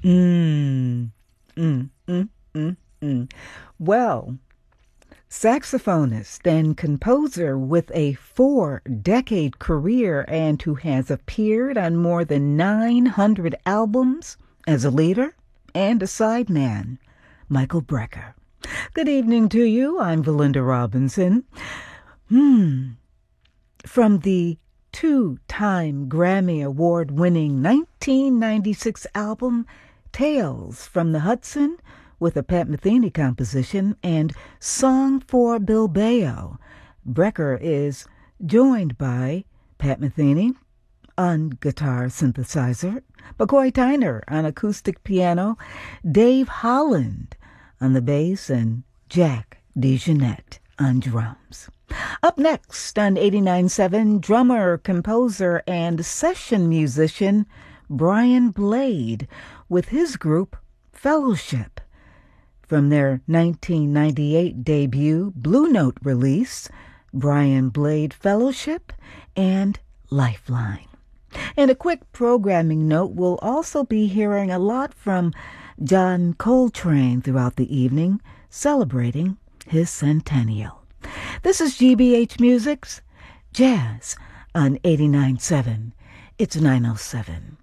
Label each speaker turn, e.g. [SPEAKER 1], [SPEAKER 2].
[SPEAKER 1] Mm, mm, mm, mm, mm. Well, saxophonist and composer with a 4-decade career and who has appeared on more than 900 albums as a leader and a sideman, Michael Brecker. Good evening to you. I'm Valinda Robinson. From the two-time Grammy Award-winning 1996 album Tales from the Hudson, with a Pat Metheny composition, and Song for Bilbao, Brecker is joined by Pat Metheny on guitar synthesizer, McCoy Tyner on acoustic piano, Dave Holland on the bass, and Jack DeJohnette on drums. Up next on 89.7, drummer, composer, and session musician Brian Blade with his group Fellowship. From their 1998 debut Blue Note release, Brian Blade Fellowship and Lifeline. And a quick programming note, we'll also be hearing a lot from John Coltrane throughout the evening, celebrating his centennial. This is GBH Music's Jazz on 89.7. It's 9:07.